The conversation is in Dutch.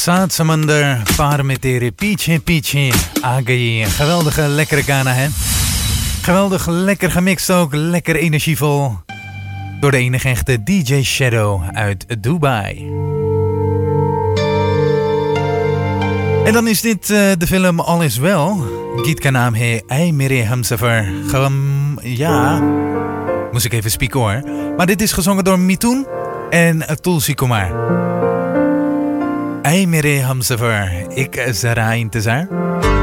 सात समंदर पार में तेरे पीछे पीछे आ गई. Geweldige lekkere Ghana, hè? Geweldig lekker gemixt ook, lekker energievol. Door de enige echte DJ Shadow uit Dubai. En dan is dit de film All Is Well. Giet ka naam hai Ay Mere Hamsafar. Ja, moest ik even spieken hoor. Maar dit is gezongen door Mithun en Tulsi Kumar. Ay Mere Hamsafar, ik zara intezar.